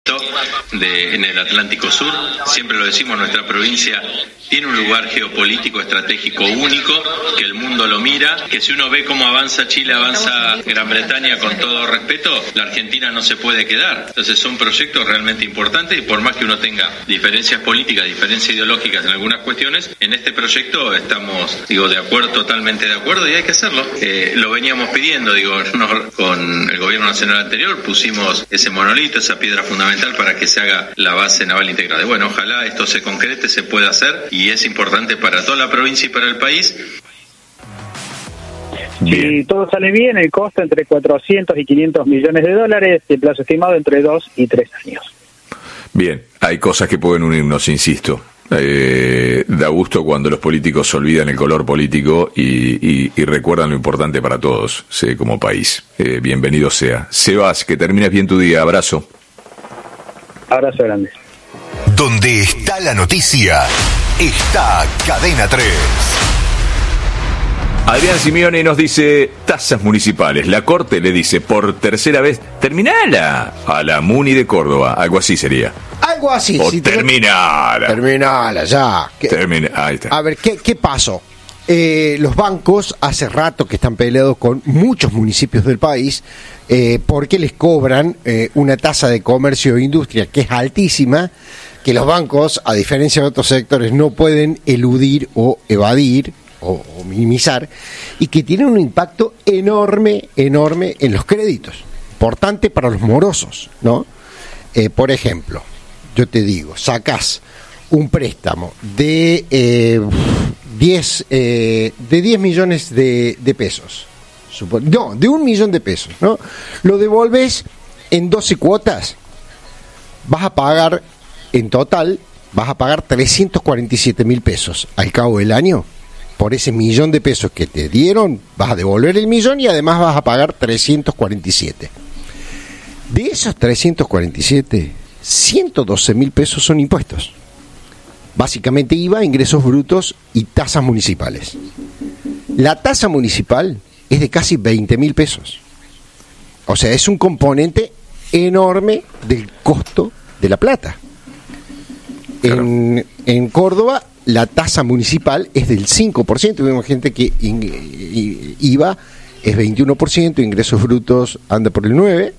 en el Atlántico Sur. Siempre lo decimos, nuestra provincia tiene un lugar geopolítico estratégico único, que el mundo lo mira, que si uno ve cómo avanza Chile, avanza Gran Bretaña, con todo respeto, la Argentina no se puede quedar. Entonces son proyectos realmente importantes, y por más que uno tenga diferencias políticas, diferencias ideológicas en algunas cuestiones, en este proyecto estamos, de acuerdo, totalmente de acuerdo, y hay que hacerlo. Lo veníamos pidiendo, con el gobierno nacional anterior pusimos ese monolito, esa piedra fundamental para que se haga la base naval integrada. Bueno, ojalá esto se concrete, se pueda hacer, y es importante para toda la provincia y para el país. Si todo sale bien, el costo entre 400 y 500 millones de dólares, el plazo estimado entre 2 y 3 años. Bien, hay cosas que pueden unirnos, insisto. Da gusto cuando los políticos olvidan el color político y recuerdan lo importante para todos, como país. Bienvenido sea. Sebas, que termines bien tu día. Abrazo. Abrazo grande. Donde está la noticia, está Cadena 3. Adrián Simeone nos dice: tasas municipales. La Corte le dice por tercera vez: terminala a la Muni de Córdoba. Algo así sería. Algo así. O si terminala. Terminala, ya. Ahí está. A ver, ¿qué pasó? Los bancos hace rato que están peleados con muchos municipios del país porque les cobran una tasa de comercio e industria que es altísima, que los bancos, a diferencia de otros sectores, no pueden eludir o evadir o minimizar, y que tienen un impacto enorme en los créditos, importante para los morosos, ¿no? Por ejemplo, yo te digo, sacás un préstamo de 10 millones de pesos, no, de 1 millón de pesos, ¿no? Lo devolves en 12 cuotas, vas a pagar, en total, 347.000 pesos al cabo del año. Por ese 1 millón de pesos que te dieron, vas a devolver el 1 millón y además vas a pagar 347. De esos 347, 112.000 pesos son impuestos. Básicamente IVA, ingresos brutos y tasas municipales. La tasa municipal es de casi 20.000 pesos. O sea, es un componente enorme del costo de la plata. Claro. En Córdoba la tasa municipal es del 5%. Vemos gente que IVA es 21%, ingresos brutos anda por el 9%.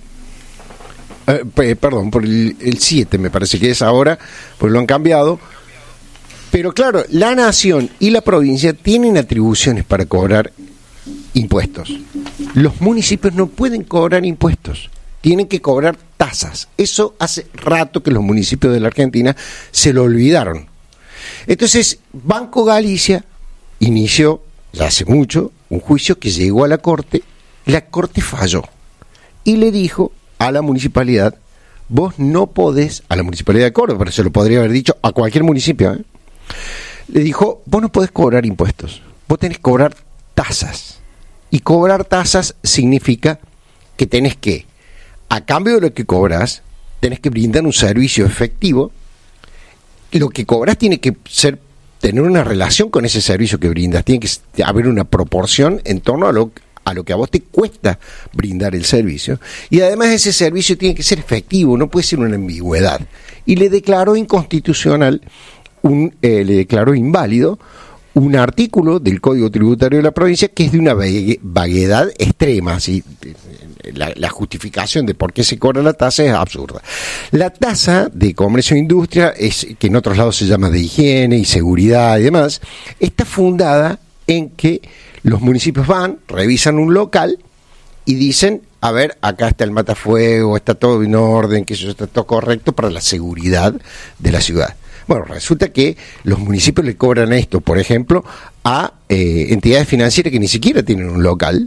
Por el 7 me parece que es ahora, pues lo han cambiado. Pero claro, la nación y la provincia tienen atribuciones para cobrar impuestos. Los municipios no pueden cobrar impuestos, tienen que cobrar tasas. Eso hace rato que los municipios de la Argentina se lo olvidaron. Entonces, Banco Galicia inició, ya hace mucho, un juicio que llegó a la Corte. La Corte falló y le dijo a la municipalidad: vos no podés, a la municipalidad de Córdoba, pero se lo podría haber dicho a cualquier municipio, le dijo: vos no podés cobrar impuestos, vos tenés que cobrar tasas. Y cobrar tasas significa que tenés que, a cambio de lo que cobras, tenés que brindar un servicio efectivo. Lo que cobras tiene que tener una relación con ese servicio que brindas, tiene que haber una proporción en torno a lo que a vos te cuesta brindar el servicio, y además ese servicio tiene que ser efectivo, no puede ser una ambigüedad. Y le declaró inconstitucional, le declaró inválido un artículo del Código Tributario de la provincia que es de una vaguedad extrema. ¿Sí? La justificación de por qué se cobra la tasa es absurda. La tasa de comercio e industria, que en otros lados se llama de higiene y seguridad y demás, está fundada en que los municipios van, revisan un local y dicen: a ver, acá está el matafuego, está todo en orden, que eso está todo correcto para la seguridad de la ciudad. Bueno, resulta que los municipios le cobran esto, por ejemplo, a entidades financieras que ni siquiera tienen un local,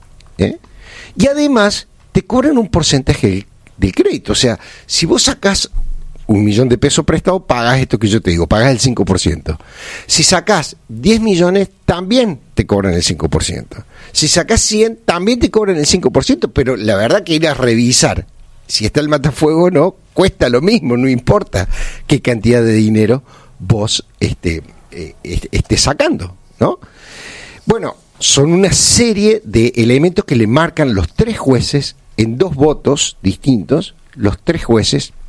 y además te cobran un porcentaje del crédito. O sea, si vos sacás 1 millón de pesos prestado, pagás esto que yo te digo, pagás el 5%. Si sacás 10 millones, también te cobran el 5%. Si sacás 100, también te cobran el 5%, pero la verdad que ir a revisar si está el matafuego o no, cuesta lo mismo, no importa qué cantidad de dinero vos estés sacando, ¿no? Bueno, son una serie de elementos que le marcan los 3 jueces en 2 votos distintos. Los 3 jueces